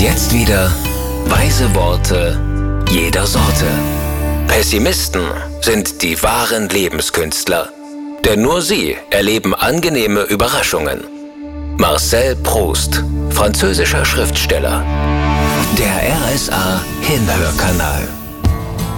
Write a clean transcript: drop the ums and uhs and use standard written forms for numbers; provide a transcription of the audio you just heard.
jetzt wieder weise Worte jeder Sorte. Pessimisten sind die wahren Lebenskünstler, denn nur sie erleben angenehme Überraschungen. Marcel Proust, französischer Schriftsteller. Der RSA Hinhörkanal.